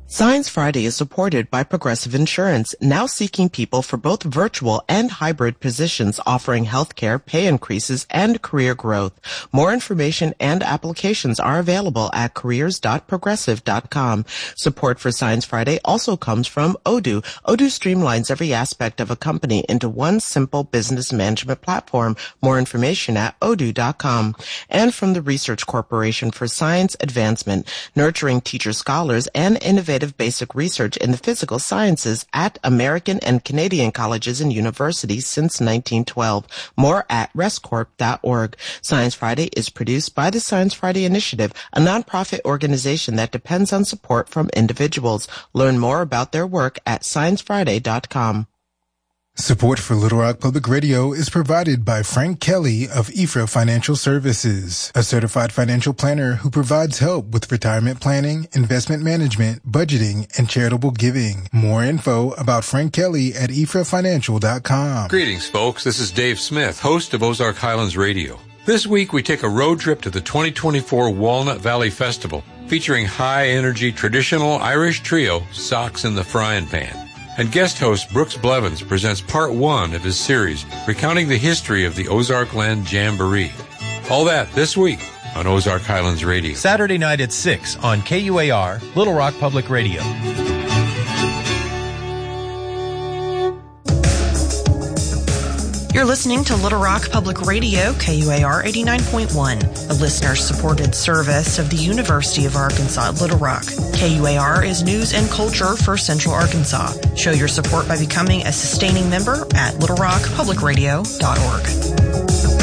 Science Friday is supported by Progressive Insurance, now seeking people for both virtual and hybrid positions offering healthcare, pay increases, and career growth. More information and applications are available at careers.progressive.com. Support for Science Friday also comes from Odoo. Odoo streamlines every aspect of a company into one simple business management platform. More information at odoo.com. And from the Research Corporation for Science Advancement, nurturing teacher scholars and innovative basic research in the physical sciences at American and Canadian colleges and universities since 1912. More at rescorp.org. Science Friday is produced by the Science Friday Initiative, a nonprofit organization that depends on support from individuals. Learn more about their work at sciencefriday.com. Support for Little Rock Public Radio is provided by Frank Kelly of EFRA Financial Services, a certified financial planner who provides help with retirement planning, investment management, budgeting, and charitable giving. More info about Frank Kelly at efrafinancial.com. Greetings, folks. This is Dave Smith, host of Ozark Highlands Radio. This week, we take a road trip to the 2024 Walnut Valley Festival, featuring high-energy traditional Irish trio, Socks in the Frying Pan. And guest host Brooks Blevins presents part 1 of his series, recounting the history of the Ozark Land Jamboree. All that this week on Ozark Highlands Radio. Saturday night at 6 on KUAR, Little Rock Public Radio. You're listening to Little Rock Public Radio, KUAR 89.1, a listener-supported service of the University of Arkansas at Little Rock. KUAR is news and culture for Central Arkansas. Show your support by becoming a sustaining member at littlerockpublicradio.org.